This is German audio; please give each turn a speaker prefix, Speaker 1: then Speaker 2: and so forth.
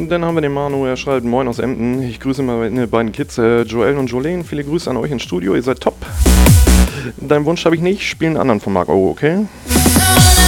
Speaker 1: Dann haben wir den Manu, er schreibt: Moin aus Emden. Ich grüße meine beiden Kids, Joel und Jolene. Viele Grüße an euch ins Studio, ihr seid top. Deinen Wunsch habe ich nicht, spielen einen anderen von Marc O, okay?